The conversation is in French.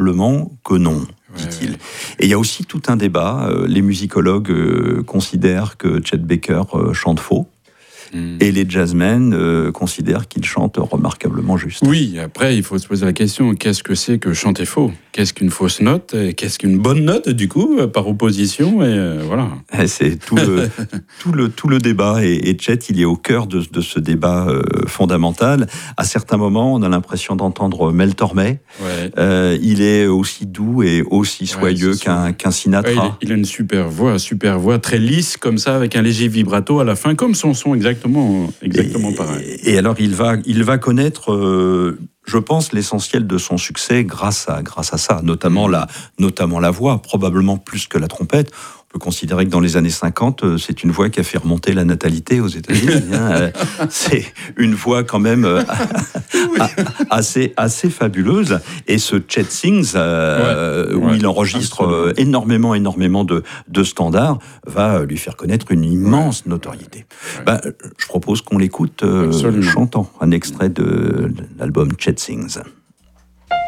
Probablement que non, dit-il. Ouais. Et il y a aussi tout un débat. Les musicologues considèrent que Chet Baker chante faux. Et les jazzmen considèrent qu'il chante remarquablement juste. Oui, après, il faut se poser la question, qu'est-ce que c'est que chanter faux ? Qu'est-ce qu'une fausse note ? Et qu'est-ce qu'une bonne note, du coup, par opposition ? Et voilà. Et c'est tout le débat. Et Chet, il est au cœur de ce débat fondamental. À certains moments, on a l'impression d'entendre Mel Tormé. Ouais. Il est aussi doux et aussi soyeux qu'un Sinatra. Ouais, il a une super voix, très lisse, comme ça, avec un léger vibrato à la fin, comme son son, exactement pareil. Et alors, il va connaître, je pense, l'essentiel de son succès grâce à ça, notamment la voix, probablement plus que la trompette. On peut considérer que dans les années 50, c'est une voix qui a fait remonter la natalité aux États-Unis. C'est une voix quand même assez fabuleuse. Et ce Chet Sings, où il enregistre énormément de standards, va lui faire connaître une immense notoriété. Je propose qu'on l'écoute chantant un extrait de l'album Chet Sings.